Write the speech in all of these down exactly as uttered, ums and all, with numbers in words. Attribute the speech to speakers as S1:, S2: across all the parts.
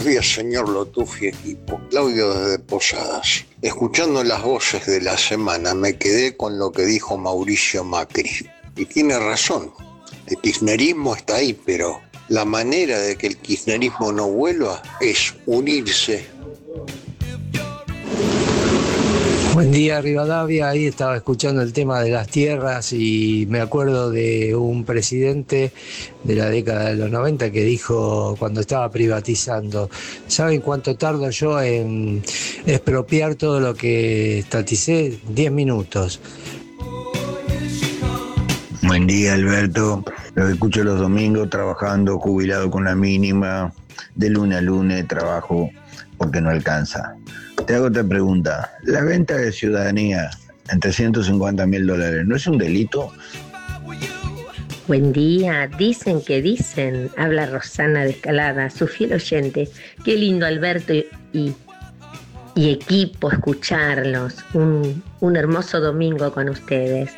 S1: Buenos días, señor Lotufi, equipo. Claudio desde Posadas. Escuchando las voces de la semana, me quedé con lo que dijo Mauricio Macri. Y tiene razón. El kirchnerismo está ahí, pero la manera de que el kirchnerismo no vuelva es unirse.
S2: Buen día, Rivadavia. Ahí estaba escuchando el tema de las tierras y me acuerdo de un presidente de la década de los noventa que dijo cuando estaba privatizando: ¿saben cuánto tardo yo en expropiar todo lo que estaticé? Diez minutos.
S3: Buen día, Alberto. Lo escucho los domingos trabajando, jubilado con la mínima. De lunes a lunes trabajo porque no alcanza. Te hago otra pregunta. ¿La venta de ciudadanía en trescientos cincuenta mil dólares no es un delito?
S4: Buen día, dicen que dicen. Habla Rosana de Escalada, su fiel oyente. Qué lindo, Alberto y, y, y equipo, escucharlos. Un, un hermoso domingo con ustedes.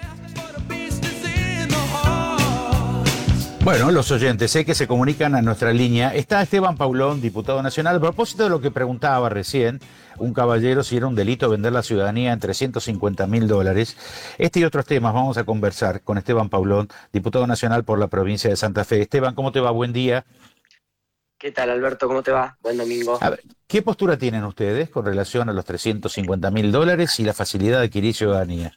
S5: Bueno, los oyentes, sé que se comunican a nuestra línea. Está Esteban Paulón, diputado nacional. A propósito de lo que preguntaba recién un caballero, si era un delito vender la ciudadanía en trescientos cincuenta mil dólares. Este y otros temas vamos a conversar con Esteban Paulón, diputado nacional por la provincia de Santa Fe. Esteban, ¿cómo te va? Buen día.
S6: ¿Qué tal, Alberto? ¿Cómo te va? Buen domingo.
S5: A ver, ¿qué postura tienen ustedes con relación a los trescientos cincuenta mil dólares y la facilidad de adquirir ciudadanía?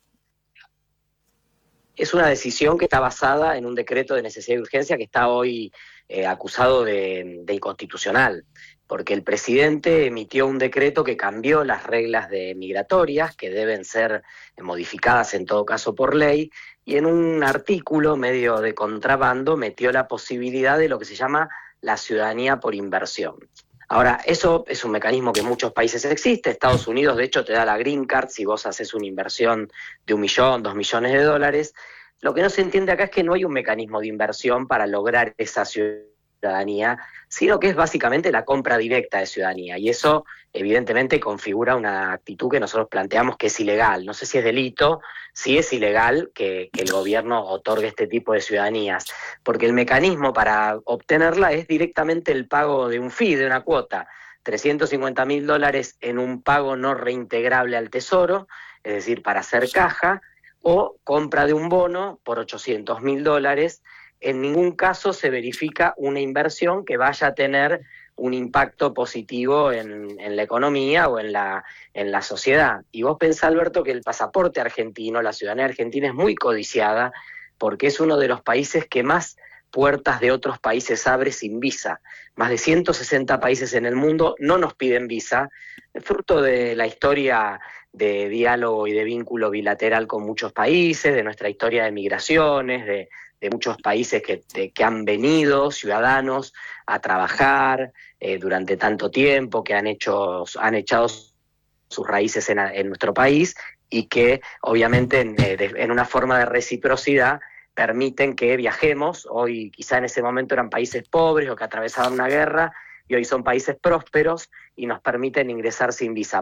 S6: Es una decisión que está basada en un decreto de necesidad y urgencia que está hoy eh, acusado de, de inconstitucional, porque el presidente emitió un decreto que cambió las reglas de migratorias, que deben ser modificadas en todo caso por ley, y en un artículo medio de contrabando metió la posibilidad de lo que se llama la ciudadanía por inversión. Ahora, eso es un mecanismo que en muchos países existe. Estados Unidos, de hecho, te da la Green Card si vos haces una inversión de un millón, dos millones de dólares. Lo que no se entiende acá es que no hay un mecanismo de inversión para lograr esa ciudadanía, sino que es básicamente la compra directa de ciudadanía. Y eso, evidentemente, configura una actitud que nosotros planteamos que es ilegal. No sé si es delito, sí es ilegal que, que el gobierno otorgue este tipo de ciudadanías, porque el mecanismo para obtenerla es directamente el pago de un fee, de una cuota. trescientos cincuenta mil dólares en un pago no reintegrable al Tesoro, es decir, para hacer caja, o compra de un bono por ochocientos mil dólares. En ningún caso se verifica una inversión que vaya a tener un impacto positivo en, en la economía o en la, en la sociedad. Y vos pensás, Alberto, que el pasaporte argentino, la ciudadanía argentina es muy codiciada porque es uno de los países que más puertas de otros países abre sin visa. Más de ciento sesenta países en el mundo no nos piden visa, fruto de la historia de diálogo y de vínculo bilateral con muchos países, de nuestra historia de migraciones, de, de muchos países que, de, que han venido ciudadanos a trabajar eh, durante tanto tiempo, que han hecho, han echado sus raíces en, en nuestro país y que obviamente en, de, en una forma de reciprocidad permiten que viajemos. Hoy quizá en ese momento eran países pobres o que atravesaban una guerra y hoy son países prósperos y nos permiten ingresar sin visa.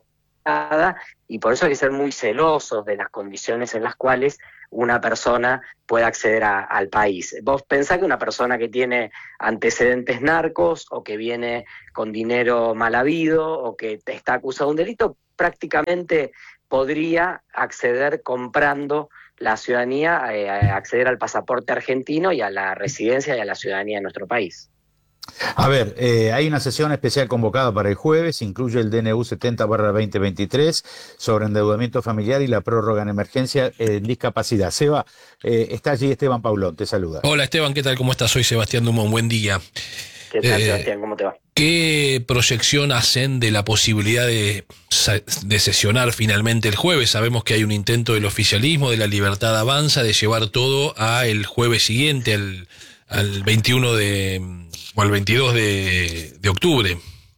S6: Y por eso hay que ser muy celosos de las condiciones en las cuales una persona puede acceder a, al país. Vos pensás que una persona que tiene antecedentes narcos o que viene con dinero mal habido o que está acusado de un delito, prácticamente podría acceder comprando la ciudadanía, eh, acceder al pasaporte argentino y a la residencia y a la ciudadanía de nuestro país.
S5: A ver, eh, hay una sesión especial convocada para el jueves, incluye el D N U setenta barra veinte veintitrés sobre endeudamiento familiar y la prórroga en emergencia en discapacidad. Seba, eh, está allí Esteban Paulón, te saluda.
S7: Hola Esteban, ¿qué tal? ¿Cómo estás? Soy Sebastián Dumont, buen día.
S6: ¿Qué tal,
S7: eh,
S6: Sebastián? ¿Cómo te va?
S7: ¿Qué proyección hacen de la posibilidad de, de sesionar finalmente el jueves? Sabemos que hay un intento del oficialismo, de la Libertad Avanza, de llevar todo a el jueves siguiente, al, al veintiuno de... o el veintidós de, de octubre.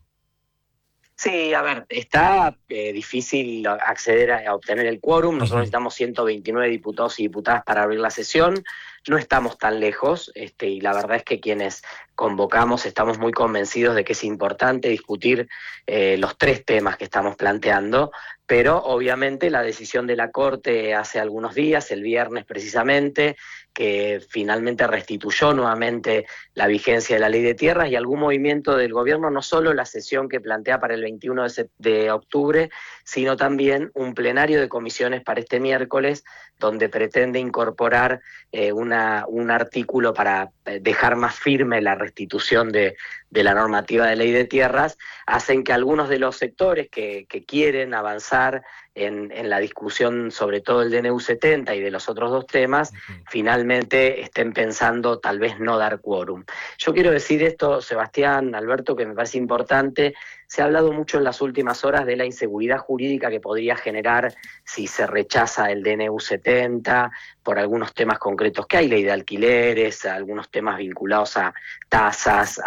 S6: Sí, a ver, está eh, difícil acceder a, a obtener el quórum. Nosotros uh-huh. necesitamos ciento veintinueve diputados y diputadas para abrir la sesión. No estamos tan lejos, este, y la verdad es que quienes convocamos estamos muy convencidos de que es importante discutir eh, los tres temas que estamos planteando, pero obviamente la decisión de la Corte hace algunos días, el viernes precisamente, que finalmente restituyó nuevamente la vigencia de la ley de tierras y algún movimiento del gobierno, no solo la sesión que plantea para el veintiuno de octubre, sino también un plenario de comisiones para este miércoles, donde pretende incorporar eh, una, un artículo para dejar más firme la restitución de, de la normativa de ley de tierras, hacen que algunos de los sectores que, que quieren avanzar en, en la discusión sobre todo el D N U setenta y de los otros dos temas, uh-huh. finalmente estén pensando tal vez no dar quórum. Yo quiero decir esto, Sebastián, Alberto, que me parece importante. Se ha hablado mucho en las últimas horas de la inseguridad jurídica que podría generar si se rechaza el D N U setenta por algunos temas concretos que hay, ley de alquileres, algunos temas vinculados a tasas,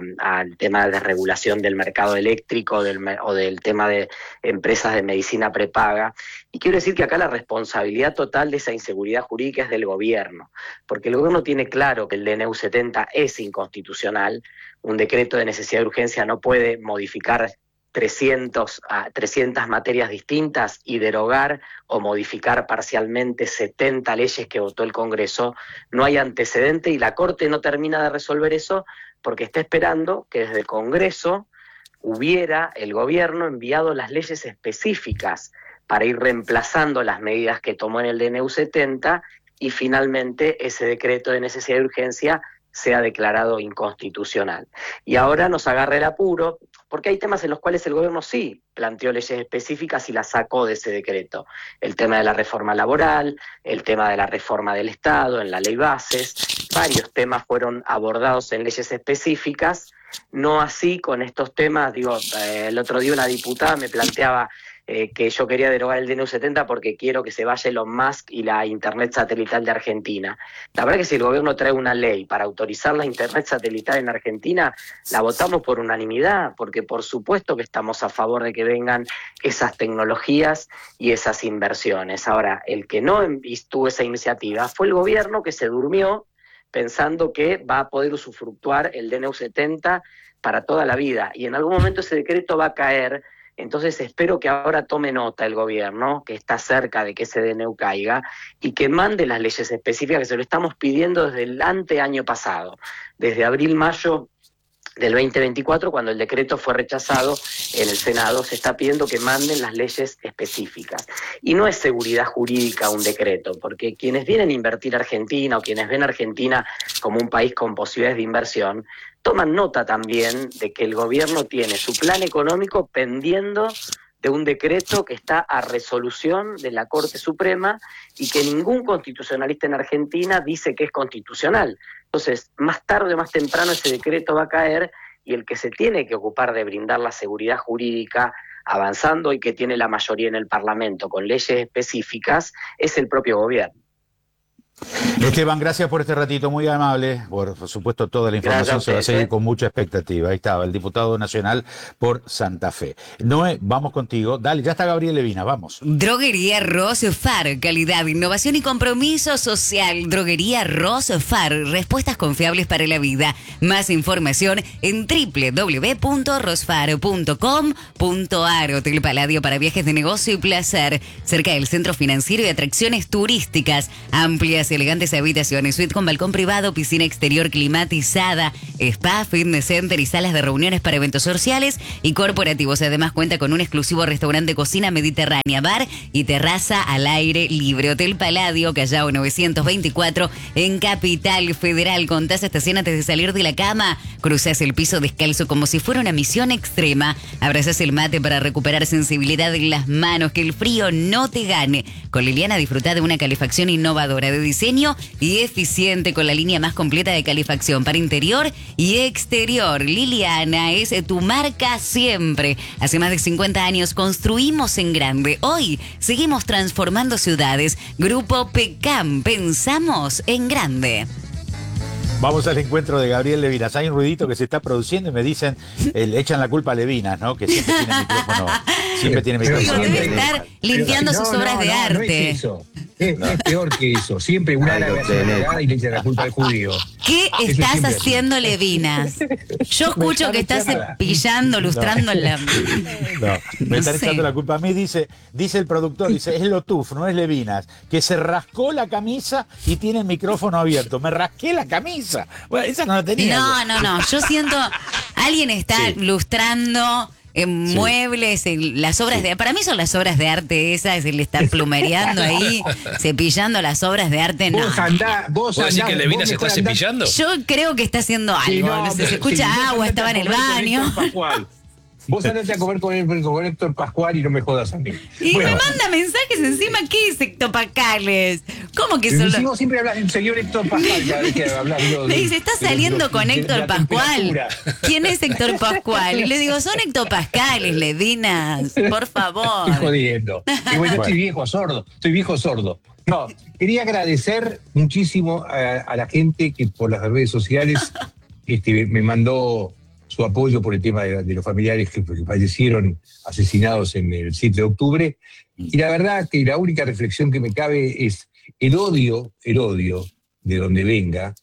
S6: al tema de desregulación del mercado eléctrico del, o del tema de empresas de medicina prepaga. Y quiero decir que acá la responsabilidad total de esa inseguridad jurídica es del gobierno, porque el gobierno tiene claro que el D N U setenta es inconstitucional. Un decreto de necesidad de urgencia no puede modificar trescientas materias distintas y derogar o modificar parcialmente setenta leyes que votó el Congreso. No hay antecedente y la Corte no termina de resolver eso porque está esperando que desde el Congreso hubiera el gobierno enviado las leyes específicas para ir reemplazando las medidas que tomó en el D N U setenta y finalmente ese decreto de necesidad de urgencia sea declarado inconstitucional. Y ahora nos agarra el apuro, porque hay temas en los cuales el gobierno sí planteó leyes específicas y las sacó de ese decreto. El tema de la reforma laboral, el tema de la reforma del Estado, en la ley bases, varios temas fueron abordados en leyes específicas, no así con estos temas. Digo, eh, el otro día una diputada me planteaba Eh, que yo quería derogar el D N U setenta porque quiero que se vaya Elon Musk y la internet satelital de Argentina. La verdad que si el gobierno trae una ley para autorizar la internet satelital en Argentina, la votamos por unanimidad, porque por supuesto que estamos a favor de que vengan esas tecnologías y esas inversiones. Ahora, el que no tuvo esa iniciativa fue el gobierno, que se durmió pensando que va a poder usufructuar el D N U setenta para toda la vida, y en algún momento ese decreto va a caer. Entonces espero que ahora tome nota el gobierno, que está cerca de que ese D N U caiga, y que mande las leyes específicas, que se lo estamos pidiendo desde el anteaño pasado, desde abril-mayo del veinte veinticuatro, cuando el decreto fue rechazado en el Senado. Se está pidiendo que manden las leyes específicas. Y no es seguridad jurídica un decreto, porque quienes vienen a invertir a Argentina o quienes ven a Argentina como un país con posibilidades de inversión, toman nota también de que el gobierno tiene su plan económico pendiendo de un decreto que está a resolución de la Corte Suprema y que ningún constitucionalista en Argentina dice que es constitucional. Entonces, más tarde o más temprano ese decreto va a caer, y el que se tiene que ocupar de brindar la seguridad jurídica avanzando y que tiene la mayoría en el Parlamento con leyes específicas es el propio gobierno.
S5: Esteban, gracias por este ratito, muy amable. Por, por supuesto, toda la información
S6: gracias,
S5: se va a seguir
S6: ¿eh?
S5: con mucha expectativa. Ahí estaba, el diputado nacional por Santa Fe. Noé, vamos contigo. Dale, ya está Gabriel Levina, vamos.
S8: Droguería Rosfar, calidad, innovación y compromiso social. Droguería Rosfar, respuestas confiables para la vida. Más información en doble u doble u doble u punto rosfar punto com punto a r. Hotel Paladio para viajes de negocio y placer. Cerca del centro financiero y atracciones turísticas. Amplias y elegantes habitaciones, suite con balcón privado, piscina exterior climatizada, spa, fitness center y salas de reuniones para eventos sociales y corporativos. Además cuenta con un exclusivo restaurante cocina mediterránea, bar y terraza al aire libre. Hotel Paladio, Callao novecientos veinticuatro, en Capital Federal. Con tasa estación antes de salir de la cama. Cruzas el piso descalzo como si fuera una misión extrema. Abrazas el mate para recuperar sensibilidad en las manos, que el frío no te gane. Con Liliana disfruta de una calefacción innovadora de diseño y eficiente, con la línea más completa de calefacción para interior y exterior. Liliana es tu marca siempre. Hace más de cincuenta años construimos en grande. Hoy seguimos transformando ciudades. Grupo PECAM, pensamos en grande.
S5: Vamos al encuentro de Gabriel Levinas. Hay un ruidito que se está produciendo y me dicen, eh, le echan la culpa a Levinas, ¿no? Que siempre tiene el micrófono Siempre tiene
S9: Pero
S5: micrófono.
S8: Digo, debe
S9: siempre-
S8: estar limpiando
S9: No,
S8: sus
S9: no,
S8: obras de
S9: no, no
S8: arte.
S9: es eso. Es, es peor que eso. Siempre un
S3: Ahí
S9: árabe
S3: lo
S9: hace una
S3: tenés.
S9: cagada y le echa la culpa al judío.
S8: ¿Qué
S9: Eso
S8: estás
S9: siempre
S8: haciendo, Levinas? Yo escucho
S9: Me
S8: que estás
S9: está echando.
S8: cepillando, lustrando en la...
S5: No, me están
S8: No sé.
S5: echando la culpa a mí, dice, dice el productor, dice, es Lotuf, no es Levinas, que se rascó la camisa y tiene el micrófono abierto. Me rasqué la camisa. Bueno, esa no la tenía.
S8: No, no, no. Yo siento, alguien está
S5: Sí.
S8: lustrando en
S5: Sí.
S8: muebles, en las obras de... Para mí son las obras de arte esas, él está plumereando ahí, cepillando las obras de arte. No.
S9: Vos andá, vos
S7: ¿Vos decís
S9: andá,
S7: que Levinas
S9: vos
S7: se está
S9: mejor andá-
S7: cepillando?
S8: Yo creo que está haciendo algo.
S9: Sí,
S8: no, sé,
S9: pero
S8: se escucha
S9: sí, vos
S8: agua,
S9: andate
S8: estaba
S9: a
S8: en el
S9: comer con
S8: baño.
S9: Héctor Pascual. Vos andate a comer con, el, con Héctor Pascual y no me jodas a mí.
S8: Y
S9: Bueno,
S8: me manda mensajes encima, ¿qué es ectopacales? ¿Cómo que
S9: pero
S8: solo...?
S9: vos siempre hablas del señor Héctor Pascual cada vez que hablas. digo,
S8: Le
S9: de-
S8: dice, está
S9: de- de-
S8: saliendo
S9: de-
S8: con
S9: de- de
S8: Héctor
S9: la
S8: Pascual.
S9: temperatura.
S8: ¿Quién es Héctor Pascual? Y le digo, son hectopascales, Levinas, por favor.
S9: Estoy jodiendo. Y bueno, yo estoy viejo sordo, estoy viejo sordo. No, quería agradecer muchísimo a, a la gente que por las redes sociales este, me mandó su apoyo por el tema de, de los familiares que, que fallecieron asesinados en el siete de octubre. Y la verdad que la única reflexión que me cabe es el odio, el odio de donde venga.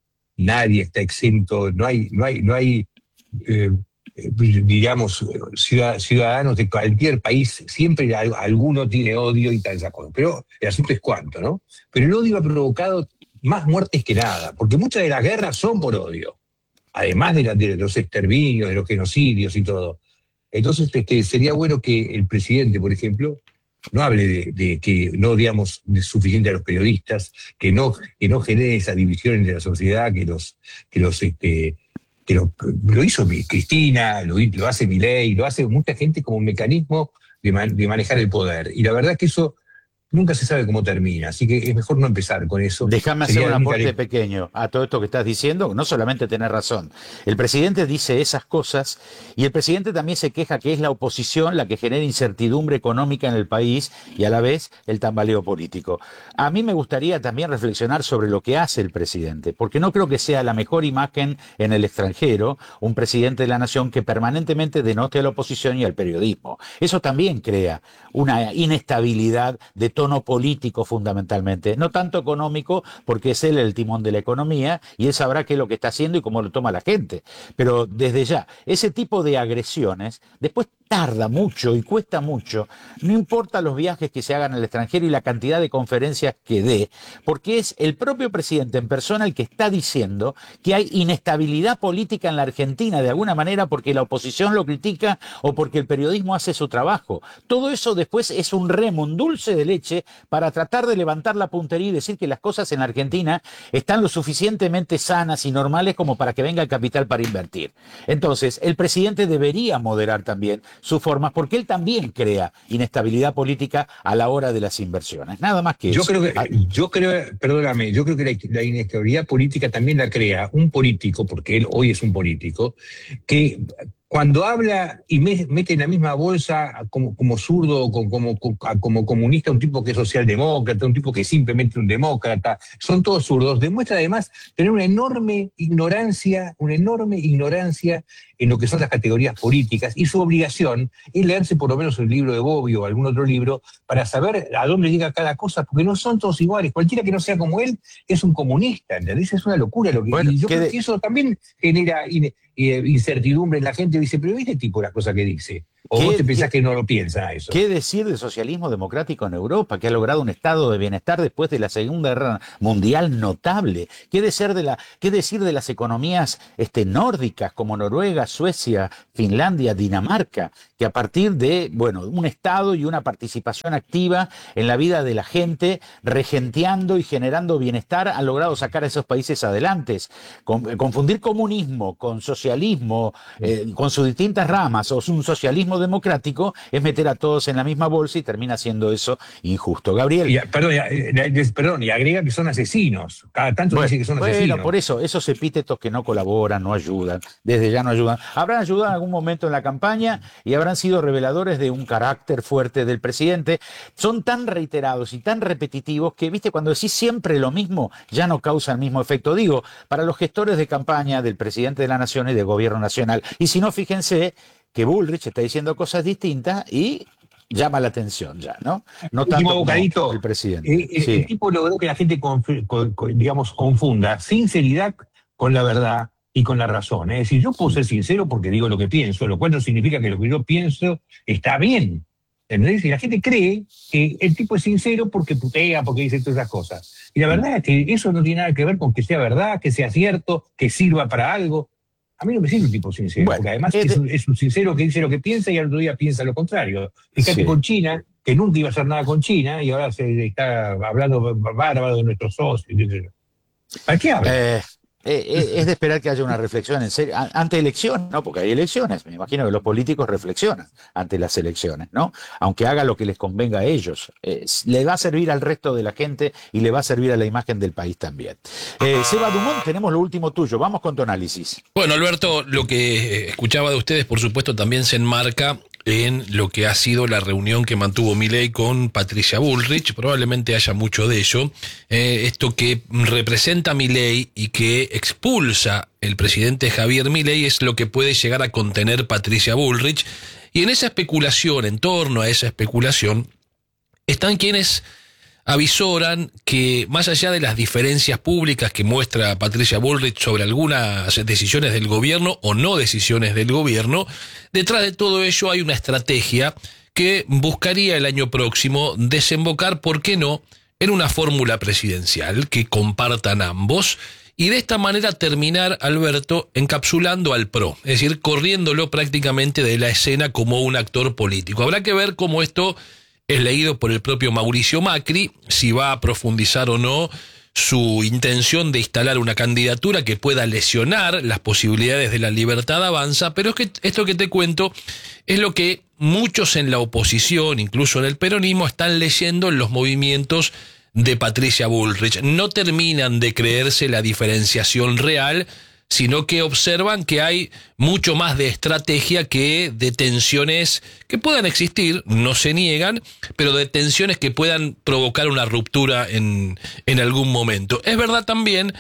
S9: Nadie está exento, no hay, no hay, no hay eh, eh, digamos, ciudad- ciudadanos de cualquier país, siempre al- alguno tiene odio y tal esa cosa. Pero el asunto es cuánto, ¿no? Pero el odio ha provocado más muertes que nada, porque muchas de las guerras son por odio, además de, la- de los exterminios, de los genocidios y todo. Entonces, este, sería bueno que el presidente, por ejemplo, no hable de, de que no odiamos de suficiente a los periodistas, que no, que no genere esa división entre la sociedad, que los, que los, este, que lo, lo hizo mi- Cristina, lo, lo hace Milei, lo hace mucha gente como un mecanismo de, man- de manejar el poder. Y la verdad que eso nunca se sabe cómo termina, así que es mejor no empezar con eso.
S5: Déjame hacer
S9: Sería
S5: un
S9: la única
S5: aporte
S9: le-
S5: pequeño a todo esto que estás diciendo. No solamente tenés razón. El presidente dice esas cosas y el presidente también se queja que es la oposición la que genera incertidumbre económica en el país y a la vez el tambaleo político. A mí me gustaría también reflexionar sobre lo que hace el presidente, porque no creo que sea la mejor imagen en el extranjero un presidente de la nación que permanentemente denote a la oposición y al periodismo. Eso también crea una inestabilidad de tono político fundamentalmente, no tanto económico, porque es él el timón de la economía y él sabrá qué es lo que está haciendo y cómo lo toma la gente. Pero desde ya, ese tipo de agresiones después tarda mucho y cuesta mucho, no importa los viajes que se hagan al extranjero y la cantidad de conferencias que dé, porque es el propio presidente en persona el que está diciendo que hay inestabilidad política en la Argentina de alguna manera porque la oposición lo critica o porque el periodismo hace su trabajo. Todo eso después es un remo, un dulce de leche para tratar de levantar la puntería y decir que las cosas en la Argentina están lo suficientemente sanas y normales como para que venga el capital para invertir. Entonces, el presidente debería moderar también sus formas porque él también crea inestabilidad política a la hora de las inversiones. Nada más que
S9: Yo
S5: eso.
S9: creo que,
S5: Ah,
S9: yo creo, perdóname, yo creo que la, la inestabilidad política también la crea un político, porque él hoy es un político, que cuando habla y me- mete en la misma bolsa como, como zurdo, como, como, como comunista, un tipo que es socialdemócrata, un tipo que es simplemente un demócrata, son todos zurdos, demuestra además tener una enorme ignorancia, una enorme ignorancia en lo que son las categorías políticas, y su obligación es leerse por lo menos el libro de Bobbio o algún otro libro para saber a dónde llega cada cosa, porque no son todos iguales. Cualquiera que no sea como él es un comunista, ¿entendés? Es una locura lo que...
S5: Bueno,
S9: y yo
S5: quede-
S9: creo que eso también genera in- eh, incertidumbre en la gente. Dice, pero este tipo las cosas que dice. O
S5: ¿Qué-
S9: vos te pensás
S5: qué-
S9: que no lo piensa eso.
S5: ¿Qué decir del socialismo democrático en Europa, que ha logrado un estado de bienestar después de la Segunda Guerra Mundial notable? ¿Qué decir de, la, qué decir de las economías este, nórdicas como Noruega, Suecia, Finlandia, Dinamarca, que a partir de bueno, un estado y una participación activa en la vida de la gente, regenteando y generando bienestar, han logrado sacar a esos países adelante? Con- confundir comunismo con socialismo, eh, con sus distintas ramas, o un socialismo democrático, es meter a todos en la misma bolsa y termina siendo eso injusto. Gabriel.
S9: Y, perdón, y, eh, perdón, y agrega que son asesinos. Cada tanto
S5: Bueno,
S9: dice que son
S5: bueno,
S9: asesinos.
S5: por eso, esos epítetos que no colaboran, no ayudan, desde ya no ayudan. Habrán ayudado en algún momento en la campaña y habrán sido reveladores de un carácter fuerte del presidente. Son tan reiterados y tan repetitivos que, viste, cuando decís siempre lo mismo, ya no causa el mismo efecto. Digo, para los gestores de campaña del presidente de la Nación y del gobierno nacional. Y si no, fíjense que Bullrich está diciendo cosas distintas y llama la atención ya, ¿no? No tanto como
S9: bocadito,
S5: el presidente.
S9: Eh, eh,
S5: sí.
S9: El tipo logró que la gente, conf- con- con- digamos, confunda sinceridad con la verdad y con la razón. Es decir, yo puedo ser sincero porque digo lo que pienso, lo cual no significa que lo que yo pienso está bien. ¿Entendés? Y la gente cree que el tipo es sincero porque putea, porque dice todas esas cosas. Y la verdad es que eso no tiene nada que ver con que sea verdad, que sea cierto, que sirva para algo. A mí no me sirve un tipo sincero,
S5: Bueno,
S9: porque además
S5: es,
S9: es, un, es un sincero que dice lo que piensa y al otro día piensa lo contrario. Fíjate
S5: sí.
S9: con China, que nunca iba a hacer nada con China y ahora se está hablando bárbaro de nuestros socios. ¿Para qué habla?
S5: Eh, eh, es de esperar que haya una reflexión en serio, ante elecciones, ¿no? Porque hay elecciones, me imagino que los políticos reflexionan ante las elecciones, ¿no? Aunque haga lo que les convenga a ellos, eh, le va a servir al resto de la gente y le va a servir a la imagen del país también. Eh, Seba Dumont, tenemos lo último tuyo, vamos con tu análisis.
S7: Bueno, Alberto, lo que escuchaba de ustedes, por supuesto, también se enmarca en lo que ha sido la reunión que mantuvo Milei con Patricia Bullrich. Probablemente haya mucho de ello. Eh, esto que representa Milei y que expulsa el presidente Javier Milei es lo que puede llegar a contener Patricia Bullrich. Y en esa especulación, en torno a esa especulación, están quienes avisoran que más allá de las diferencias públicas que muestra Patricia Bullrich sobre algunas decisiones del gobierno o no decisiones del gobierno, detrás de todo ello hay una estrategia que buscaría el año próximo desembocar, ¿por qué no?, en una fórmula presidencial que compartan ambos y de esta manera terminar, Alberto, encapsulando al P R O, es decir, corriéndolo prácticamente de la escena como un actor político. Habrá que ver cómo esto es leído por el propio Mauricio Macri, si va a profundizar o no su intención de instalar una candidatura que pueda lesionar las posibilidades de la Libertad Avanza, pero es que esto que te cuento es lo que muchos en la oposición, incluso en el peronismo, están leyendo en los movimientos de Patricia Bullrich. No terminan de creerse la diferenciación real, sino que observan que hay mucho más de estrategia que de tensiones que puedan existir, no se niegan, pero de tensiones que puedan provocar una ruptura en, en algún momento. Es verdad también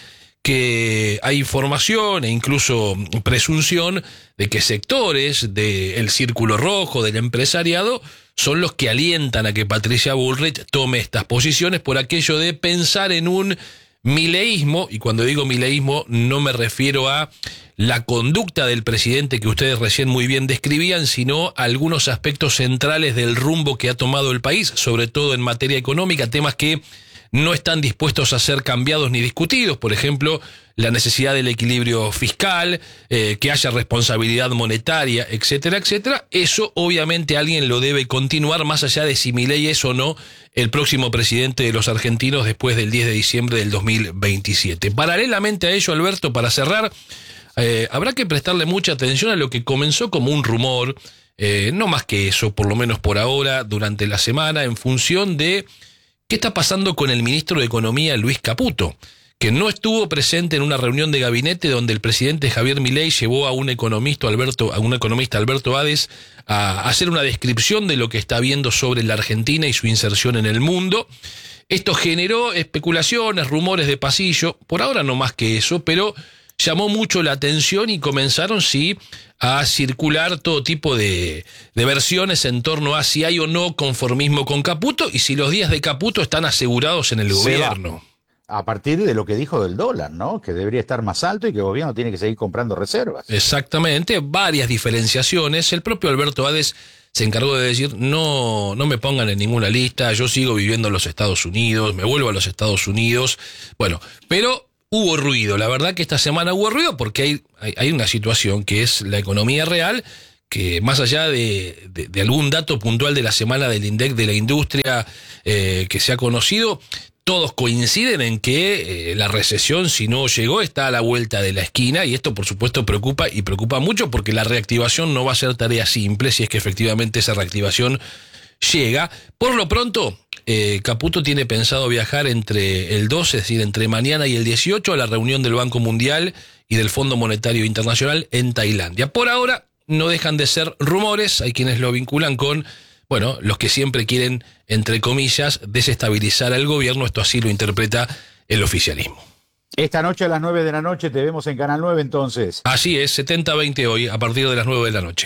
S7: que hay información e incluso presunción de que sectores del Círculo Rojo, del empresariado, son los que alientan a que Patricia Bullrich tome estas posiciones por aquello de pensar en un mileísmo, y cuando digo mileísmo no me refiero a la conducta del presidente que ustedes recién muy bien describían, sino a algunos aspectos centrales del rumbo que ha tomado el país, sobre todo en materia económica, temas que no están dispuestos a ser cambiados ni discutidos, por ejemplo, la necesidad del equilibrio fiscal, eh, que haya responsabilidad monetaria, etcétera, etcétera. Eso obviamente alguien lo debe continuar, más allá de si Milei es o no el próximo presidente de los argentinos después del diez de diciembre del dos mil veintisiete. Paralelamente a ello, Alberto, para cerrar, eh, habrá que prestarle mucha atención a lo que comenzó como un rumor, eh, no más que eso, por lo menos por ahora, durante la semana, en función de qué está pasando con el ministro de Economía, Luis Caputo, que no estuvo presente en una reunión de gabinete donde el presidente Javier Milei llevó a un economista, Alberto, a un economista, Alberto Hades, a hacer una descripción de lo que está viendo sobre la Argentina y su inserción en el mundo. Esto generó especulaciones, rumores de pasillo, por ahora no más que eso, pero llamó mucho la atención y comenzaron, sí, a circular todo tipo de, de versiones en torno a si hay o no conformismo con Caputo y si los días de Caputo están asegurados en el gobierno.
S5: A partir de lo que dijo del dólar, ¿no? Que debería estar más alto y que el gobierno tiene que seguir comprando reservas.
S7: Exactamente, varias diferenciaciones. El propio Alberto Hades se encargó de decir, no, no me pongan en ninguna lista, yo sigo viviendo en los Estados Unidos, me vuelvo a los Estados Unidos. Bueno, pero hubo ruido, la verdad que esta semana hubo ruido porque hay, hay, hay una situación que es la economía real, que más allá de, de, de algún dato puntual de la semana del INDEC de la industria eh, que se ha conocido, todos coinciden en que eh, la recesión, si no llegó, está a la vuelta de la esquina, y esto por supuesto preocupa y preocupa mucho porque la reactivación no va a ser tarea simple si es que efectivamente esa reactivación llega. Por lo pronto, eh, Caputo tiene pensado viajar entre el doce, es decir, entre mañana y el dieciocho, a la reunión del Banco Mundial y del Fondo Monetario Internacional en Tailandia. Por ahora no dejan de ser rumores, hay quienes lo vinculan con, bueno, los que siempre quieren, entre comillas, desestabilizar al gobierno. Esto así lo interpreta el oficialismo.
S5: Esta noche a las nueve de la noche te vemos en Canal nueve entonces.
S7: Así es, setenta veinte hoy, a partir de las nueve de la noche.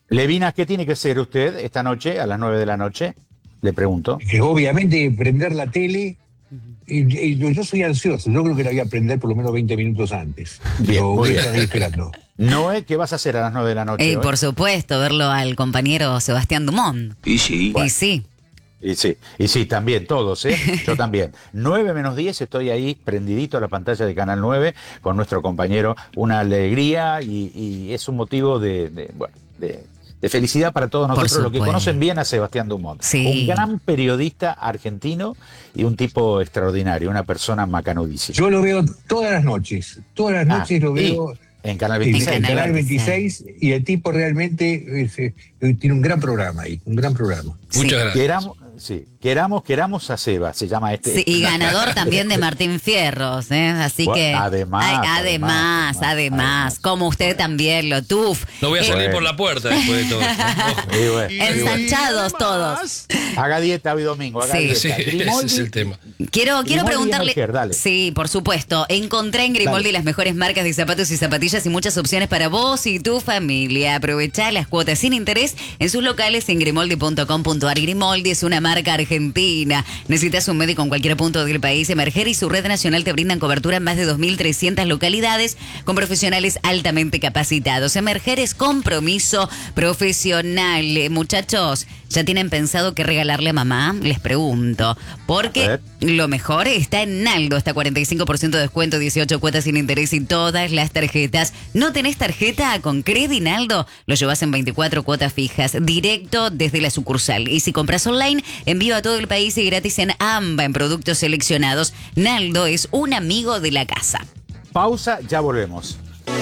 S5: Levinas, ¿qué tiene que hacer usted esta noche, a las nueve de la noche? Le pregunto.
S9: Que obviamente prender la tele, y, y yo, yo soy ansioso, yo creo que la voy a prender por lo menos veinte minutos antes.
S5: Bien,
S9: Pero
S5: muy
S9: voy a
S5: bien.
S9: estar ahí esperando.
S5: Noé, ¿qué vas a hacer a las nueve de la noche?
S8: Y
S5: hoy?
S8: por supuesto, verlo al compañero Sebastián Dumont.
S5: Y sí.
S8: Y sí.
S5: Y sí, y sí, también, todos, ¿eh? Yo también. nueve menos diez, estoy ahí prendidito a la pantalla de Canal nueve con nuestro compañero. Una alegría y, y es un motivo de, de, bueno, de, de felicidad para todos nosotros, los que
S8: supuesto.
S5: conocen bien a Sebastián Dumont.
S8: Sí.
S5: Un gran periodista argentino y un tipo extraordinario, una persona macanudísima.
S9: Yo lo veo todas las noches, todas las
S5: Ah,
S9: noches lo
S5: y
S9: veo
S5: en Canal
S9: en
S5: veintiséis.
S9: en Canal veintiséis, y el tipo realmente es, eh, tiene un gran programa ahí, un gran programa.
S7: Muchas gracias.
S5: Queramos, sí, queramos, queramos a Seba, se llama este.
S8: Sí, y ganador también de Martín Fierros, ¿eh? Así
S5: Bueno,
S8: que.
S5: además,
S8: Ay,
S5: además,
S8: además, además,
S5: además.
S8: como usted también lo tuf.
S7: No voy a
S8: Eh,
S7: salir
S5: Bueno.
S7: por la puerta después de todo. Ojo.
S5: Y bueno,
S8: Ensanchados todos.
S5: haga dieta hoy domingo, haga
S8: Sí.
S5: dieta.
S7: Sí, ese
S5: Grimoldi,
S7: es el tema.
S8: Quiero, quiero
S5: Grimoldi
S8: preguntarle.
S5: Merker, dale.
S8: Sí, por supuesto. Encontré en Grimoldi
S5: Dale.
S8: las mejores marcas de zapatos y zapatillas y muchas opciones para vos y tu familia. Aprovechá las cuotas sin interés en sus locales en grimoldi punto com punto ar. Grimoldi es una marca argentina. Necesitas un médico en cualquier punto del país. Emerger y su red nacional te brindan cobertura en más de dos mil trescientas localidades con profesionales altamente capacitados. Emerger es compromiso profesional. Eh, Muchachos, ¿ya tienen pensado qué regalarle a mamá? Les pregunto.
S5: A
S8: Porque
S5: ver.
S8: lo mejor está en Naldo. Hasta cuarenta y cinco por ciento de descuento, dieciocho cuotas sin interés y todas las tarjetas. ¿No tenés tarjeta con Credi Naldo? Lo llevas en veinticuatro cuotas fijas, directo desde la sucursal. Y si compras online, envío a todo el país y gratis en AMBA en productos seleccionados. Naldo es un amigo de la casa.
S5: Pausa, ya volvemos.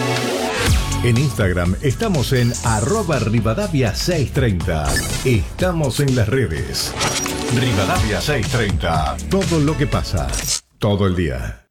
S10: En Instagram estamos en arroba Rivadavia seiscientos treinta. Estamos en las redes. Rivadavia seiscientos treinta. Todo lo que pasa, todo el día.